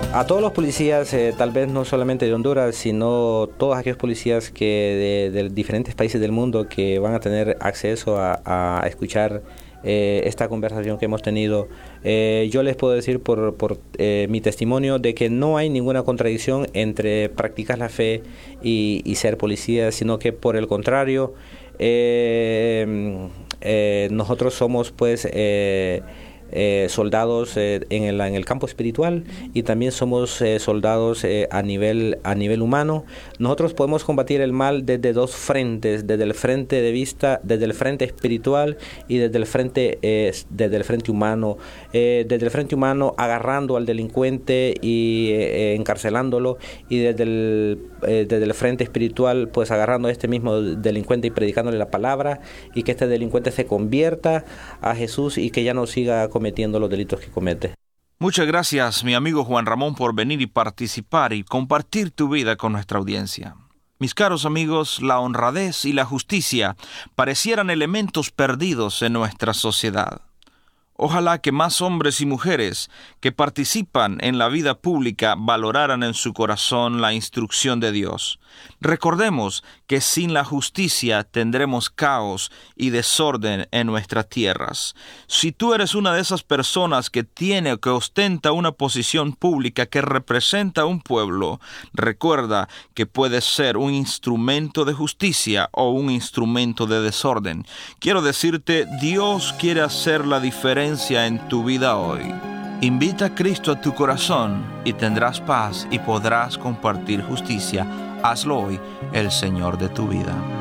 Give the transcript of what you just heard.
A todos los policías, tal vez no solamente de Honduras, sino todos aquellos policías que de diferentes países del mundo que van a tener acceso a escuchar esta conversación que hemos tenido, yo les puedo decir por mi testimonio de que no hay ninguna contradicción entre practicar la fe y ser policía, sino que por el contrario, nosotros somos pues soldados en el campo espiritual, y también somos soldados a nivel humano. Nosotros podemos combatir el mal desde dos frentes, desde el frente de vista, desde el frente espiritual y desde el frente humano. Desde el frente humano, agarrando al delincuente y encarcelándolo, y desde el frente espiritual, pues agarrando a este mismo delincuente y predicándole la palabra, y que este delincuente se convierta a Jesús y que ya no siga cometiendo los delitos que comete. Muchas gracias, mi amigo Juan Ramón, por venir y participar y compartir tu vida con nuestra audiencia. Mis caros amigos, la honradez y la justicia parecieran elementos perdidos en nuestra sociedad. Ojalá que más hombres y mujeres que participan en la vida pública valoraran en su corazón la instrucción de Dios. Recordemos que sin la justicia tendremos caos y desorden en nuestras tierras. Si tú eres una de esas personas que tiene o que ostenta una posición pública que representa a un pueblo, recuerda que puedes ser un instrumento de justicia o un instrumento de desorden. Quiero decirte, Dios quiere hacer la diferencia en tu vida hoy. Invita a Cristo a tu corazón y tendrás paz y podrás compartir justicia. Hazlo hoy, el Señor de tu vida.